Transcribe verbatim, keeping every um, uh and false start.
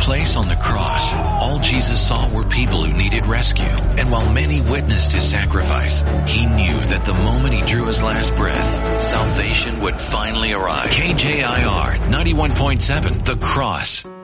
place on the cross, all Jesus saw were people who needed rescue. And while many witnessed his sacrifice, he knew that the moment he drew his last breath, salvation would finally arrive. K J I R ninety-one point seven, The Cross.